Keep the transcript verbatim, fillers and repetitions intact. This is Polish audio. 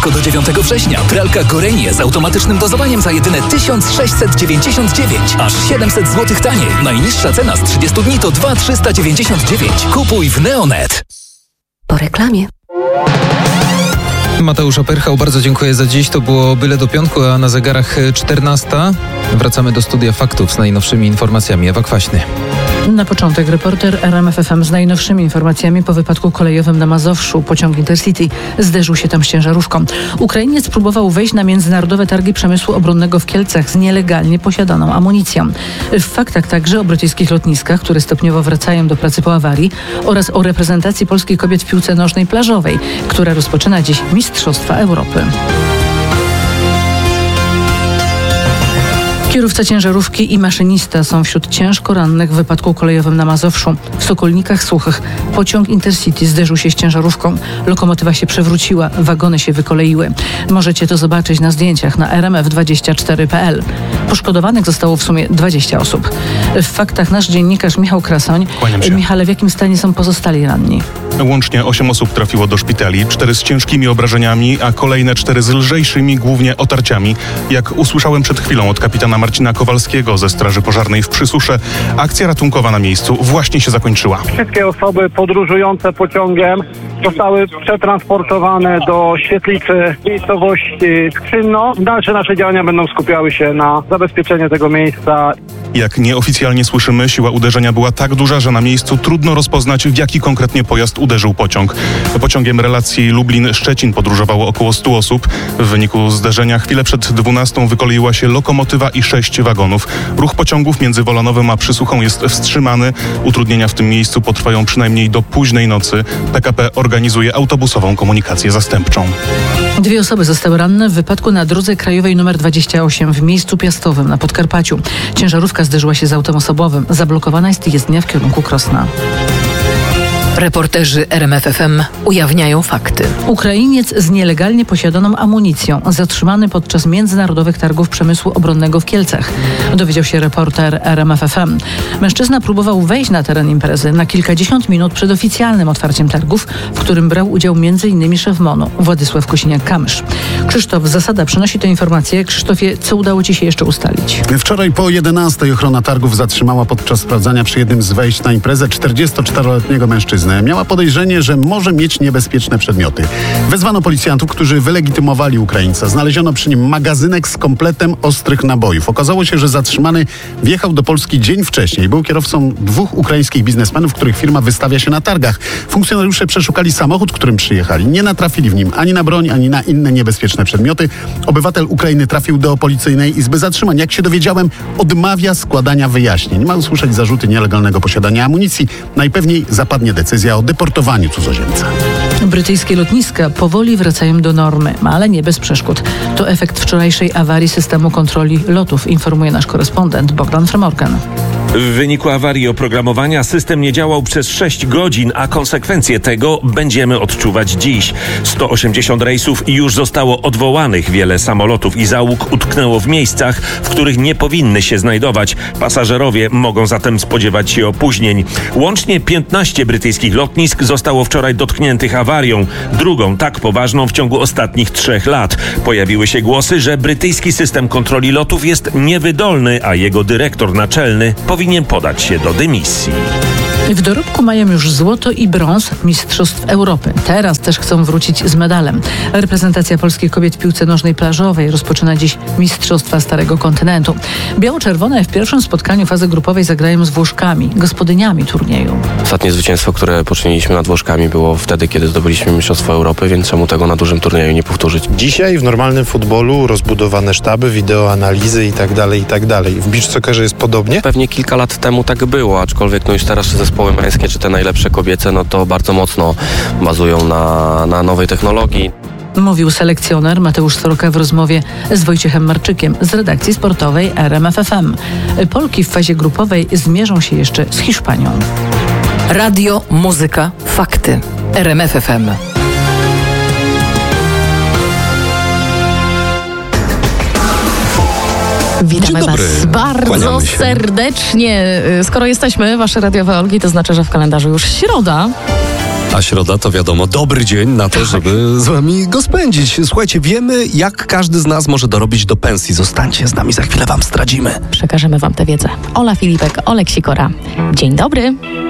Tylko do dziewiątego września. Pralka Gorenie z automatycznym dozowaniem za jedyne tysiąc sześćset dziewięćdziesiąt dziewięć. Aż siedemset złotych taniej. Najniższa cena z trzydziestu dni to dwa tysiące trzysta dziewięćdziesiąt dziewięć. Kupuj w Neonet. Po reklamie. Mateusz Opyrchał, bardzo dziękuję za dziś. To było Byle do piątku, a na zegarach czternasta. Wracamy do studia faktów z najnowszymi informacjami. Ewa Kwaśny. Na początek reporter R M F F M z najnowszymi informacjami po wypadku kolejowym na Mazowszu. Pociąg Intercity zderzył się tam z ciężarówką. Ukrainiec próbował wejść na międzynarodowe targi przemysłu obronnego w Kielcach z nielegalnie posiadaną amunicją. W faktach także o brytyjskich lotniskach, które stopniowo wracają do pracy po awarii, oraz o reprezentacji polskich kobiet w piłce nożnej plażowej, która rozpoczyna dziś Mistrzostwa Europy. Kierowca ciężarówki i maszynista są wśród ciężko rannych w wypadku kolejowym na Mazowszu. W Sokolnikach Suchych pociąg Intercity zderzył się z ciężarówką. Lokomotywa się przewróciła, wagony się wykoleiły. Możecie to zobaczyć na zdjęciach na r m f dwadzieścia cztery kropka p l. Poszkodowanych zostało w sumie dwadzieścia osób. W faktach nasz dziennikarz Michał Krasoń. Michale, w jakim stanie są pozostali ranni? Łącznie osiem osób trafiło do szpitali, cztery z ciężkimi obrażeniami, a kolejne cztery z lżejszymi, głównie otarciami. Jak usłyszałem przed chwilą od kapitana Marcina Kowalskiego ze Straży Pożarnej w Przysusze, akcja ratunkowa na miejscu właśnie się zakończyła. Wszystkie osoby podróżujące pociągiem zostały przetransportowane do świetlicy miejscowości Skrzynno. Dalsze nasze działania będą skupiały się na zabezpieczeniu tego miejsca. Jak nieoficjalnie słyszymy, siła uderzenia była tak duża, że na miejscu trudno rozpoznać, w jaki konkretnie pojazd uderzył pociąg. Pociągiem relacji Lublin-Szczecin podróżowało około stu osób. W wyniku zderzenia chwilę przed dwunastą wykoleiła się lokomotywa i sześć wagonów. Ruch pociągów między Wolanowem a Przysuchą jest wstrzymany. Utrudnienia w tym miejscu potrwają przynajmniej do późnej nocy. P K P organizuje autobusową komunikację zastępczą. Dwie osoby zostały ranne w wypadku na drodze krajowej nr dwadzieścia osiem w miejscu Piastowym na Podkarpaciu. Ciężarówka zderzyła się z autem osobowym. Zablokowana jest jezdnia w kierunku Krosna. Reporterzy R M F F M ujawniają fakty. Ukrainiec z nielegalnie posiadaną amunicją zatrzymany podczas międzynarodowych targów przemysłu obronnego w Kielcach. Dowiedział się reporter R M F F M. Mężczyzna próbował wejść na teren imprezy na kilkadziesiąt minut przed oficjalnym otwarciem targów, w którym brał udział między innymi szef M O N-u Władysław Kosiniak-Kamysz. Krzysztof Zasada przynosi tę informację. Krzysztofie, co udało Ci się jeszcze ustalić? Wczoraj po jedenastej ochrona targów zatrzymała podczas sprawdzania przy jednym z wejść na imprezę czterdziestoczteroletniego mężczyznę. Miała podejrzenie, że może mieć niebezpieczne przedmioty. Wezwano policjantów, którzy wylegitymowali Ukraińca. Znaleziono przy nim magazynek z kompletem ostrych nabojów. Okazało się, że zatrzymany wjechał do Polski dzień wcześniej. Był kierowcą dwóch ukraińskich biznesmenów, których firma wystawia się na targach. Funkcjonariusze przeszukali samochód, którym przyjechali. Nie natrafili w nim ani na broń, ani na inne niebezpieczne przedmioty. Obywatel Ukrainy trafił do policyjnej izby zatrzymań. Jak się dowiedziałem, odmawia składania wyjaśnień. Ma usłyszeć zarzuty nielegalnego posiadania amunicji. Najpewniej zapadnie decyzja o deportowaniu cudzoziemca. Brytyjskie lotniska powoli wracają do normy, ale nie bez przeszkód. To efekt wczorajszej awarii systemu kontroli lotów, informuje nasz korespondent Bogdan Fremorgan. W wyniku awarii oprogramowania system nie działał przez sześć godzin, a konsekwencje tego będziemy odczuwać dziś. sto osiemdziesiąt rejsów już zostało odwołanych. Wiele samolotów i załóg utknęło w miejscach, w których nie powinny się znajdować. Pasażerowie mogą zatem spodziewać się opóźnień. Łącznie piętnaście brytyjskich lotnisk zostało wczoraj dotkniętych awarią. Drugą tak poważną w ciągu ostatnich trzech lat. Pojawiły się głosy, że brytyjski system kontroli lotów jest niewydolny, a jego dyrektor naczelny powinien podać się do dymisji. W dorobku mają już złoto i brąz Mistrzostw Europy. Teraz też chcą wrócić z medalem. Reprezentacja polskich kobiet w piłce nożnej plażowej rozpoczyna dziś Mistrzostwa Starego Kontynentu. Biało-czerwone w pierwszym spotkaniu fazy grupowej zagrają z Włoszkami, gospodyniami turnieju. Ostatnie zwycięstwo, które poczyniliśmy nad Włoszkami, było wtedy, kiedy zdobyliśmy Mistrzostwo Europy, więc czemu tego na dużym turnieju nie powtórzyć? Dzisiaj w normalnym futbolu rozbudowane sztaby, wideoanalizy i tak dalej, i tak dalej. W beach soccerze jest podobnie? Pewnie kilka lat temu tak było, aczkolwiek no już teraz zespoły męskie, czy te najlepsze kobiece, no to bardzo mocno bazują na, na nowej technologii. Mówił selekcjoner Mateusz Soroka w rozmowie z Wojciechem Marczykiem z redakcji sportowej R M F F M. Polki w fazie grupowej zmierzą się jeszcze z Hiszpanią. Radio, muzyka, fakty. R M F F M. Witamy Was bardzo serdecznie. Skoro jesteśmy, Wasze radiowe Olgi, to znaczy, że w kalendarzu już środa. A środa to wiadomo, dobry dzień na to, żeby z wami go spędzić. Słuchajcie, wiemy, jak każdy z nas może dorobić do pensji. Zostańcie z nami, za chwilę wam zdradzimy. Przekażemy wam tę wiedzę. Ola Filipek, Olek Sikora. Dzień dobry.